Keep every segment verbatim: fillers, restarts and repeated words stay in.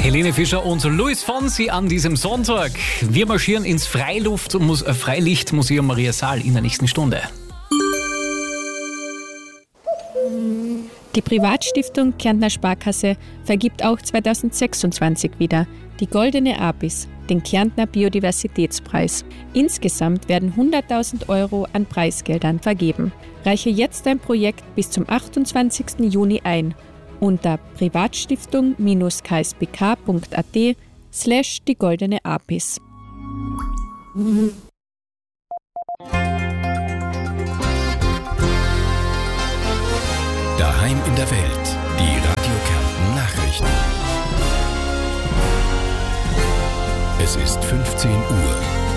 Helene Fischer und Luis Fonsi an diesem Sonntag. Wir marschieren ins Freiluft- äh, Freilichtmuseum Maria Saal in der nächsten Stunde. Die Privatstiftung Kärntner Sparkasse vergibt auch zweitausendsechsundzwanzig wieder die Goldene Apis, den Kärntner Biodiversitätspreis. Insgesamt werden hunderttausend Euro an Preisgeldern vergeben. Reiche jetzt dein Projekt bis zum achtundzwanzigsten Juni ein unter privatstiftung-k s b k punkt a t slash die Goldene Apis. Daheim in der Welt, die Radio Kärnten Nachrichten. Es ist fünfzehn Uhr.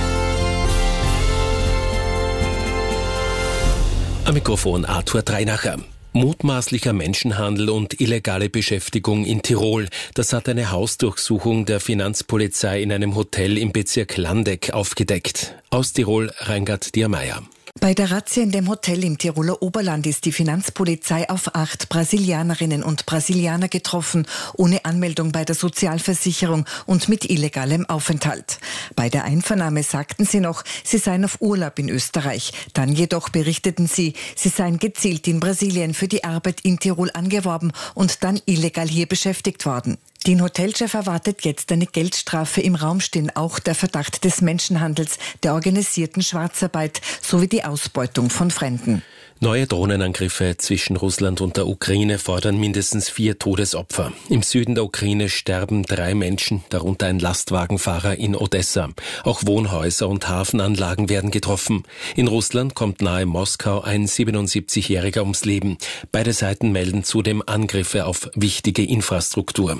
Am Mikrofon Arthur Dreinacher. Mutmaßlicher Menschenhandel und illegale Beschäftigung in Tirol. Das hat eine Hausdurchsuchung der Finanzpolizei in einem Hotel im Bezirk Landeck aufgedeckt. Aus Tirol, Reingard Diermeier. Bei der Razzia in dem Hotel im Tiroler Oberland ist die Finanzpolizei auf acht Brasilianerinnen und Brasilianer getroffen, ohne Anmeldung bei der Sozialversicherung und mit illegalem Aufenthalt. Bei der Einvernahme sagten sie noch, sie seien auf Urlaub in Österreich. Dann jedoch berichteten sie, sie seien gezielt in Brasilien für die Arbeit in Tirol angeworben und dann illegal hier beschäftigt worden. Den Hotelchef erwartet jetzt eine Geldstrafe. Im Raum stehen auch der Verdacht des Menschenhandels, der organisierten Schwarzarbeit sowie die Ausbeutung von Fremden. Neue Drohnenangriffe zwischen Russland und der Ukraine fordern mindestens vier Todesopfer. Im Süden der Ukraine sterben drei Menschen, darunter ein Lastwagenfahrer in Odessa. Auch Wohnhäuser und Hafenanlagen werden getroffen. In Russland kommt nahe Moskau ein siebenundsiebzigjähriger ums Leben. Beide Seiten melden zudem Angriffe auf wichtige Infrastruktur.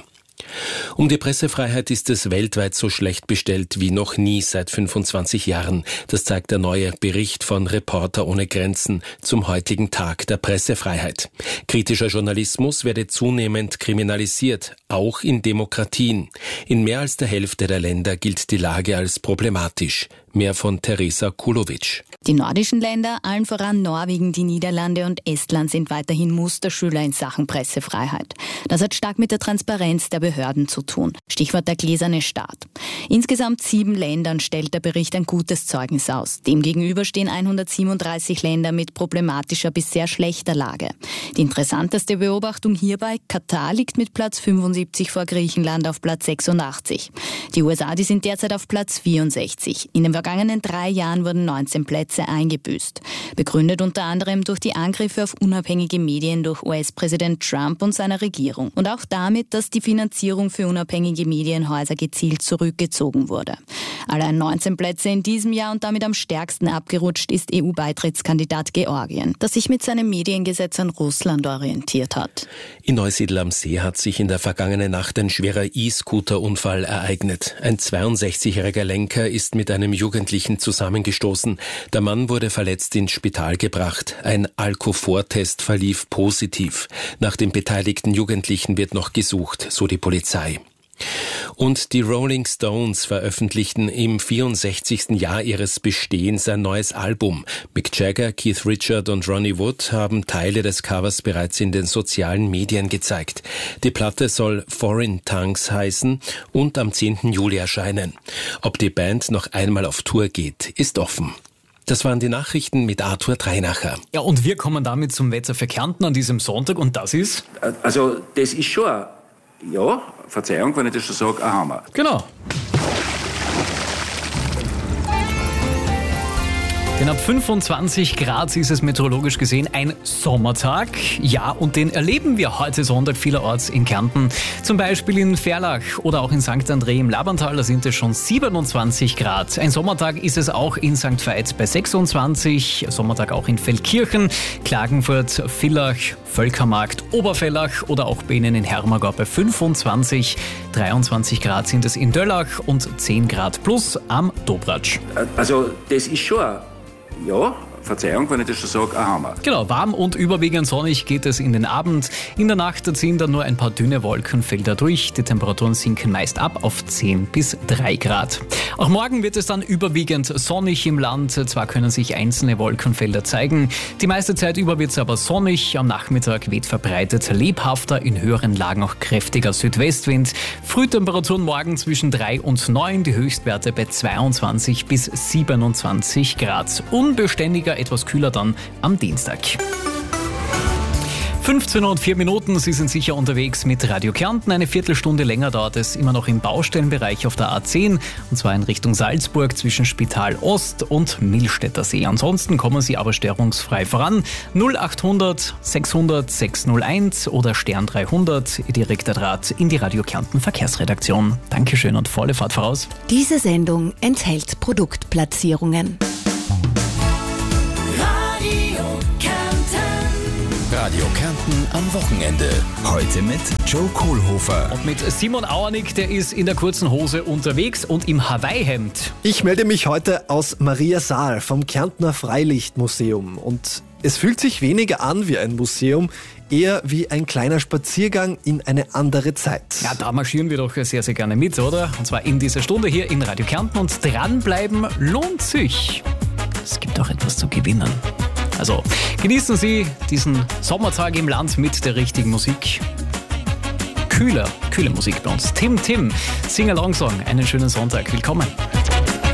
Um die Pressefreiheit ist es weltweit so schlecht bestellt wie noch nie seit fünfundzwanzig Jahren. Das zeigt der neue Bericht von Reporter ohne Grenzen zum heutigen Tag der Pressefreiheit. Kritischer Journalismus werde zunehmend kriminalisiert, auch in Demokratien. In mehr als der Hälfte der Länder gilt die Lage als problematisch. Mehr von Teresa Kulovic. Die nordischen Länder, allen voran Norwegen, die Niederlande und Estland, sind weiterhin Musterschüler in Sachen Pressefreiheit. Das hat stark mit der Transparenz der Behörden zu tun. Stichwort der gläserne Staat. Insgesamt sieben Ländern stellt der Bericht ein gutes Zeugnis aus. Demgegenüber stehen hundertsiebenunddreißig Länder mit problematischer bis sehr schlechter Lage. Die interessanteste Beobachtung hierbei: Katar liegt mit Platz fünfundsiebzig vor Griechenland auf Platz sechsundachtzig. Die U S A, die sind derzeit auf Platz vierundsechzig. In den vergangenen drei Jahren wurden neunzehn Plätze eingebüßt. Begründet unter anderem durch die Angriffe auf unabhängige Medien durch U S-Präsident Trump und seine Regierung. Und auch damit, dass die Finanzierung für unabhängige Medienhäuser gezielt zurückgezogen wurde. Allein neunzehn Plätze in diesem Jahr und damit am stärksten abgerutscht ist E U-Beitrittskandidat Georgien, das sich mit seinem Mediengesetz an Russland orientiert hat. In Neusiedl am See hat sich in der vergangenen Nacht ein schwerer E-Scooter-Unfall ereignet. Ein zweiundsechzigjähriger Lenker ist mit einem Jugendlichen zusammengestoßen. Der Mann wurde verletzt ins Spital gebracht. Ein Alkofor-Test verlief positiv. Nach dem beteiligten Jugendlichen wird noch gesucht, so die Polizei. Und die Rolling Stones veröffentlichten im vierundsechzigsten Jahr ihres Bestehens ein neues Album. Mick Jagger, Keith Richards und Ronnie Wood haben Teile des Covers bereits in den sozialen Medien gezeigt. Die Platte soll Foreign Tongues heißen und am zehnten Juli erscheinen. Ob die Band noch einmal auf Tour geht, ist offen. Das waren die Nachrichten mit Arthur Dreinacher. Ja, und wir kommen damit zum Wetter für Kärnten an diesem Sonntag und das ist? Also, das ist schon, ja, Verzeihung, wenn ich das schon sage, ein Hammer. Genau. Denn ab fünfundzwanzig Grad ist es meteorologisch gesehen ein Sommertag. Ja, und den erleben wir heute Sonntag vielerorts in Kärnten. Zum Beispiel in Verlach oder auch in Sankt André im Labantal, da sind es schon siebenundzwanzig Grad. Ein Sommertag ist es auch in Sankt Veit bei sechsundzwanzig, Sommertag auch in Feldkirchen, Klagenfurt, Villach, Völkermarkt, Obervellach oder auch bei Ihnen in Hermagau bei fünfundzwanzig. dreiundzwanzig Grad sind es in Döllach und zehn Grad plus am Dobratsch. Also das ist schon, ja, Verzeihung, wenn ich das schon sage, ein Hammer. Genau, warm und überwiegend sonnig geht es in den Abend. In der Nacht ziehen dann nur ein paar dünne Wolkenfelder durch. Die Temperaturen sinken meist ab auf zehn bis drei Grad. Auch morgen wird es dann überwiegend sonnig im Land. Zwar können sich einzelne Wolkenfelder zeigen. Die meiste Zeit über wird es aber sonnig. Am Nachmittag weht verbreitet lebhafter, in höheren Lagen auch kräftiger Südwestwind. Frühtemperaturen morgen zwischen drei und neun, die Höchstwerte bei zweiundzwanzig bis siebenundzwanzig Grad. Unbeständiger, etwas kühler dann am Dienstag. fünfzehn Uhr und vier Minuten, Sie sind sicher unterwegs mit Radio Kärnten. Eine Viertelstunde länger dauert es immer noch im Baustellenbereich auf der A zehn, und zwar in Richtung Salzburg zwischen Spital Ost und Millstätter See. Ansonsten kommen Sie aber störungsfrei voran. null achthundert sechshundert sechshunderteins oder Stern dreihundert, direkter Draht in die Radio Kärnten Verkehrsredaktion. Dankeschön und volle Fahrt voraus. Diese Sendung enthält Produktplatzierungen. Radio Kärnten am Wochenende. Heute mit Joe Kohlhofer. Und mit Simon Auernick, der ist in der kurzen Hose unterwegs und im Hawaii-Hemd. Ich melde mich heute aus Mariasaal vom Kärntner Freilichtmuseum. Und es fühlt sich weniger an wie ein Museum, eher wie ein kleiner Spaziergang in eine andere Zeit. Ja, da marschieren wir doch sehr, sehr gerne mit, oder? Und zwar in dieser Stunde hier in Radio Kärnten. Und dranbleiben lohnt sich. Es gibt auch etwas zu gewinnen. Also genießen Sie diesen Sommertag im Land mit der richtigen Musik. Kühler, kühle Musik bei uns. Tim Tim, Sing-Along-Song. Einen schönen Sonntag. Willkommen.